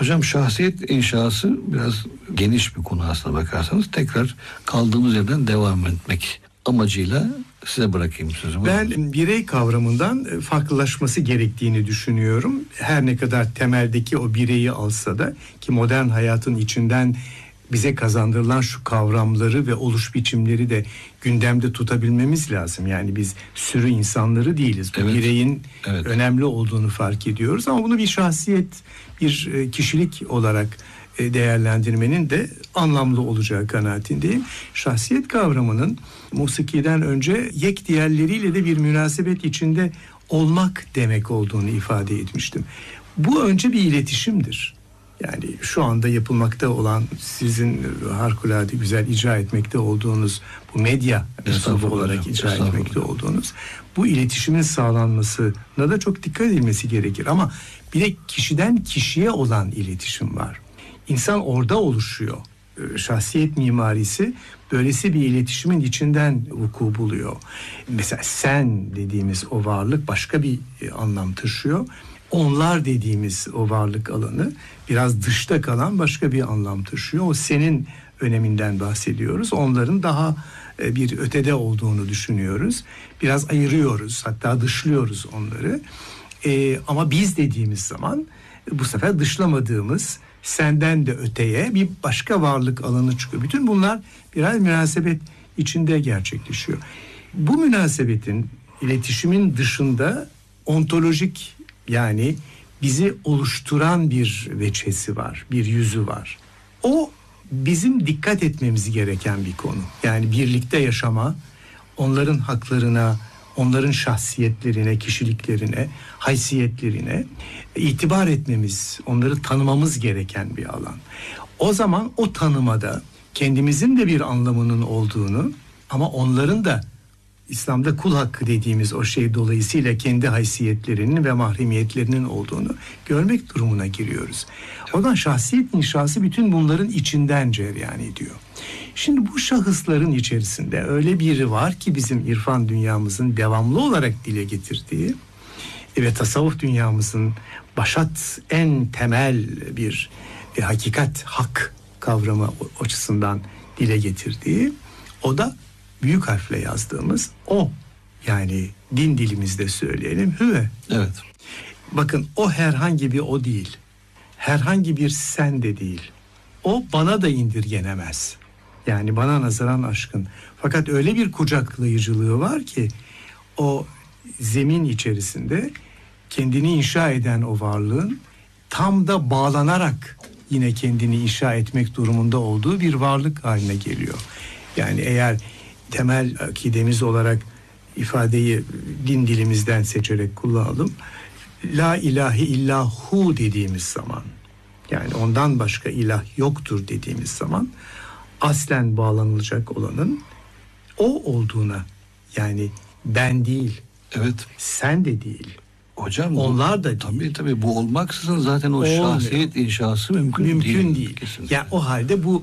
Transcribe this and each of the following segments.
Hocam şahsiyet inşası biraz geniş bir konu aslına bakarsanız. Tekrar kaldığımız yerden devam etmek amacıyla size bırakayım sözü. Ben birey kavramından farklılaşması gerektiğini düşünüyorum. Her ne kadar temeldeki o bireyi alsa da, ki modern hayatın içinden bize kazandırılan şu kavramları ve oluş biçimleri de gündemde tutabilmemiz lazım. Yani biz sürü insanları değiliz. Bu bireyin önemli olduğunu fark ediyoruz ama bunu bir şahsiyet, bir kişilik olarak değerlendirmenin de anlamlı olacağı kanaatindeyim. Şahsiyet kavramının musikiden önce yek diğerleriyle de bir münasebet içinde olmak demek olduğunu ifade etmiştim. Bu önce bir iletişimdir. Yani şu anda yapılmakta olan, sizin harikulade güzel icra etmekte olduğunuz bu medya mensubu olarak icra etmekte olduğunuz bu iletişimin sağlanmasına da çok dikkat edilmesi gerekir. Ama bir de kişiden kişiye olan iletişim var. İnsan orada oluşuyor. Şahsiyet mimarisi böylesi bir iletişimin içinden vuku buluyor. Mesela sen dediğimiz o varlık başka bir anlam taşıyor. Onlar dediğimiz o varlık alanı biraz dışta kalan başka bir anlam taşıyor. O senin öneminden bahsediyoruz. Onların daha bir ötede olduğunu düşünüyoruz. Biraz ayırıyoruz, hatta dışlıyoruz onları. Ama biz dediğimiz zaman bu sefer dışlamadığımız, senden de öteye bir başka varlık alanı çıkıyor. Bütün bunlar birer münasebet içinde gerçekleşiyor. Bu münasebetin, iletişimin dışında ontolojik, yani bizi oluşturan bir veçesi var, bir yüzü var. O bizim dikkat etmemiz gereken bir konu. Yani birlikte yaşama, onların haklarına, onların şahsiyetlerine, kişiliklerine, haysiyetlerine itibar etmemiz, onları tanımamız gereken bir alan. O zaman o tanımada kendimizin de bir anlamının olduğunu ama onların da İslam'da kul hakkı dediğimiz o şey dolayısıyla kendi haysiyetlerinin ve mahremiyetlerinin olduğunu görmek durumuna giriyoruz. O zaman şahsiyet inşası bütün bunların içinden cereyan ediyor. Şimdi bu şahısların içerisinde öyle biri var ki bizim irfan dünyamızın devamlı olarak dile getirdiği ve tasavvuf dünyamızın başat en temel bir hakikat, hak kavramı açısından dile getirdiği, o da büyük harfle yazdığımız o, yani din dilimizde söyleyelim hüve. Evet. Bakın o herhangi bir o değil. Herhangi bir sen de değil. O bana da indirgenemez. Yani bana nazaran aşkın. Fakat öyle bir kucaklayıcılığı var ki o zemin içerisinde kendini inşa eden o varlığın tam da bağlanarak yine kendini inşa etmek durumunda olduğu bir varlık haline geliyor. Yani eğer temel akidemiz olarak ifadeyi din dilimizden seçerek kullanalım. La ilahe illahu dediğimiz zaman, yani ondan başka ilah yoktur dediğimiz zaman aslen bağlanılacak olanın o olduğuna, yani ben değil, sen de değil, hocam onlar da değil. Tabii bu olmaksızın zaten o şahsiyet inşası mümkün değil. Yani o halde bu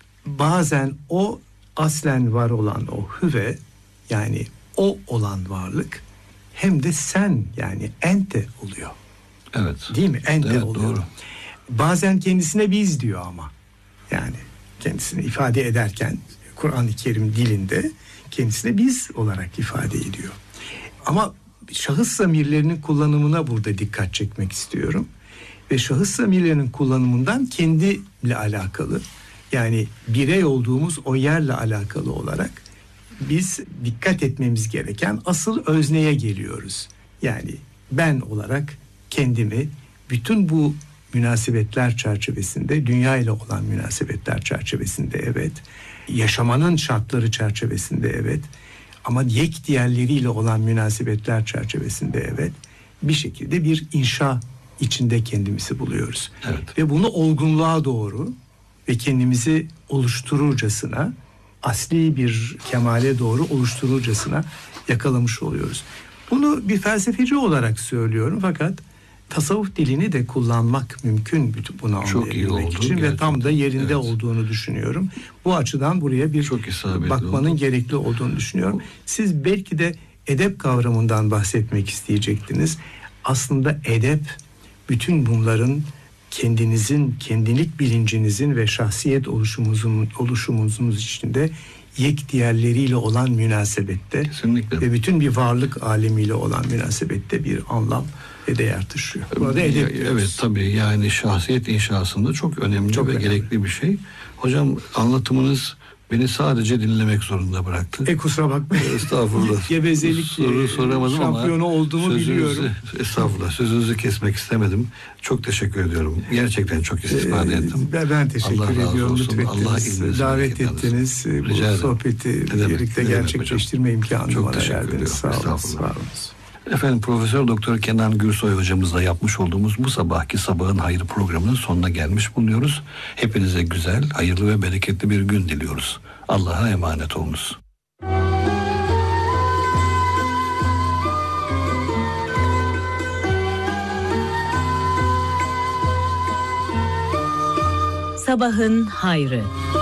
bazen o aslen var olan o hüve, yani o olan varlık hem de sen, yani ente oluyor. Evet. Değil mi? Ente oluyor. Doğru. Bazen kendisine biz diyor ama. Yani kendisini ifade ederken Kur'an-ı Kerim dilinde kendisine biz olarak ifade ediyor. Ama şahıs zamirlerinin kullanımına burada dikkat çekmek istiyorum. Ve şahıs zamirlerinin kullanımından kendiyle alakalı, yani birey olduğumuz o yerle alakalı olarak biz dikkat etmemiz gereken asıl özneye geliyoruz. Yani ben olarak kendimi bütün bu münasebetler çerçevesinde, dünya ile olan münasebetler çerçevesinde evet, yaşamanın şartları çerçevesinde evet, ama yek diğerleriyle olan münasebetler çerçevesinde evet, bir şekilde bir inşa içinde kendimizi buluyoruz. Evet. Ve bunu olgunluğa doğru ve kendimizi oluştururcasına, asli bir kemale doğru oluştururcasına yakalamış oluyoruz. Bunu bir felsefeci olarak söylüyorum, fakat tasavvuf dilini de kullanmak mümkün bunu anlayabilmek için ve tam da yerinde olduğunu düşünüyorum. Bu açıdan buraya bir bakmanın gerekli olduğunu düşünüyorum. Siz belki de edep kavramından bahsetmek isteyecektiniz. Aslında edep bütün bunların kendinizin, kendilik bilincinizin ve şahsiyet oluşumunuz içinde yek diğerleriyle olan münasebette Kesinlikle. ve bütün bir varlık alemiyle olan münasebette bir anlam ve değer taşıyor. Burada edep diyoruz. Evet tabii, yani şahsiyet inşasında çok önemli Çok ve önemli. gerekli bir şey. Hocam, anlatımınız beni sadece dinlemek zorunda bıraktı. Kusura bakmayın. Estağfurullah. Gevezelik Soru soramadım ama şampiyonu olduğumu biliyorum. Estağfurullah. Sözünüzü kesmek istemedim. Çok teşekkür ediyorum. Gerçekten çok istifade ettim. Ben teşekkür Allah razı ediyorum. olsun. Allah Lütfettiniz, ilminizi davet bereket ettiniz. versin. Bu Rica ederim. sohbeti Ne demek, birlikte ne demek gerçekleştirme imkanı Çok bana teşekkür verdiniz. ediyorum. Sağ olun. Estağfurullah. Sağ olun. Efendim, Profesör Doktor Kenan Gürsoy hocamızla yapmış olduğumuz bu sabahki Sabahın Hayrı programının sonuna gelmiş bulunuyoruz. Hepinize güzel, hayırlı ve bereketli bir gün diliyoruz. Allah'a emanet olunuz. Sabahın Hayrı.